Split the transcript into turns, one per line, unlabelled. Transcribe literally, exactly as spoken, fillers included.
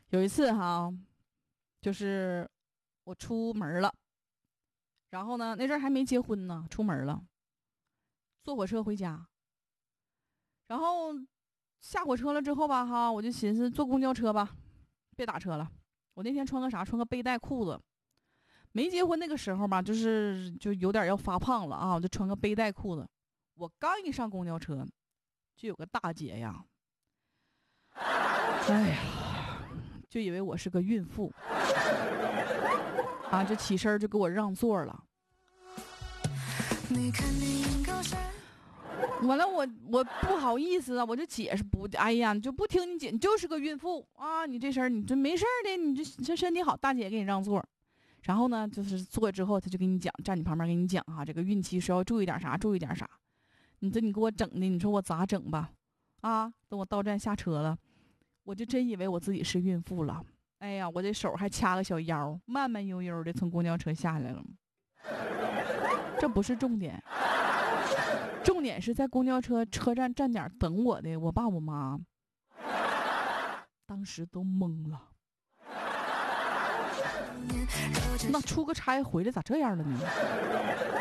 有一次哈，就是我出门了，然后呢，那阵儿还没结婚呢，出门了，坐火车回家，然后下火车了之后吧，哈，我就寻思坐公交车吧，别打车了。我那天穿个啥？穿个背带裤子。没结婚那个时候吧，就是就有点要发胖了啊，我就穿个背带裤子。我刚一上公交车，就有个大姐呀，哎呀，就以为我是个孕妇啊，就起身就给我让座了。完了，我我不好意思啊，我就解释不，哎呀，你就不听你姐，你就是个孕妇啊，你这事儿你这没事的，你这这身体好，大姐给你让座。然后呢，就是坐之后，他就给你讲，站你旁边给你讲哈、啊，这个孕期是要注意点啥，注意点啥。你这你给我整的，你说我咋整吧？啊，等我到站下车了，我就真以为我自己是孕妇了。哎呀，我这手还掐个小腰，慢慢悠悠的从公交车下来了。这不是重点，重点是在公交车车站站点等我的我爸我妈，当时都懵了。那出个差回来咋这样了呢？